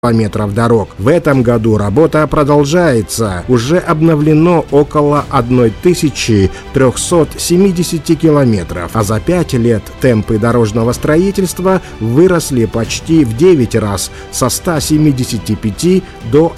километров дорог. В этом году работа продолжается. Уже обновлено около 1370 километров, а за 5 лет темпы дорожного строительства выросли почти в 9 раз, со 175 до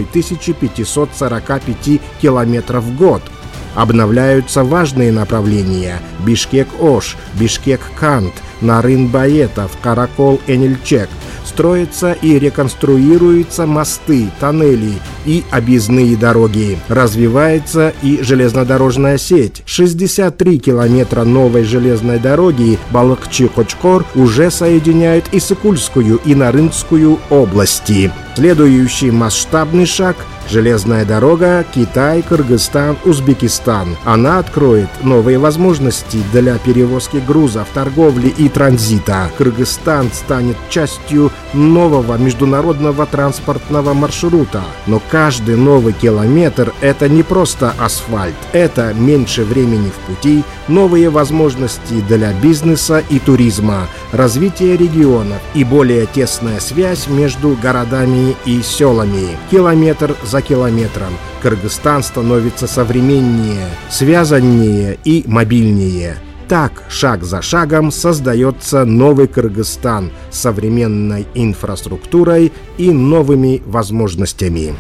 1545 километров в год. Обновляются важные направления: Бишкек-Ош, Бишкек-Кант, Нарын-Баетов, Каракол-Энельчек. Строятся и реконструируются мосты, тоннели и объездные дороги. Развивается и железнодорожная сеть. 63 километра новой железной дороги Балыкчы-Кочкор уже соединяют Иссыкульскую и Нарынскую области. Следующий масштабный шаг – железная дорога Китай, Кыргызстан, Узбекистан. Она откроет новые возможности для перевозки грузов, торговли и транзита. Кыргызстан станет частью нового международного транспортного маршрута. Но каждый новый километр – это не просто асфальт. Это меньше времени в пути, новые возможности для бизнеса и туризма, развитие регионов и более тесная связь между городами и селами. Километр за километром Кыргызстан становится современнее, связаннее и мобильнее. Так, шаг за шагом создается новый Кыргызстан с современной инфраструктурой и новыми возможностями.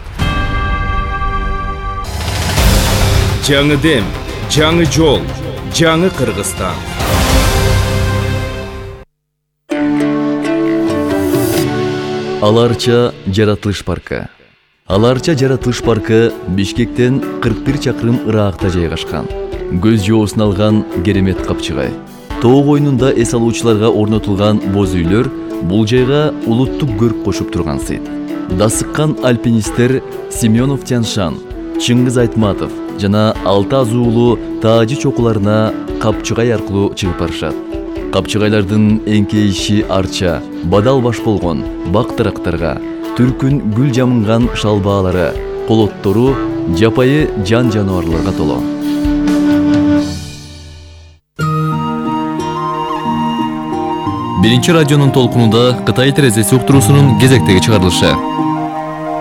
Жаңы дем, жаңы жол, жаңы Кыргызстан. Аларча жаратылыш паркы. Аларча жаратылыш паркы Бишкектен 41 чакырым ыракта жайгашкан. Көз жоосун алган керемет капчыгай. Тоо койнунда эс алуучуларга орнотулган боз үйлөр бул жайга улуттук көрк кошуп турган сыйт. Дасыккан альпинисттер Семенов Тяншан, Чыңгыз Айтматов жана Алты Азуулу Таажы чокуларына капчыгай аркылуу чыгып барышат. Капчыгайлардын эңкейиши арча, бадал баш болгон бактырактарга, түркүн гүл жамынган шалбаалары, колоттору жапайы жан жаныбарларга толо. Биринчи радионун толкунунда Кытай терезеси уктуруусунун кезектеги чыгарылышы.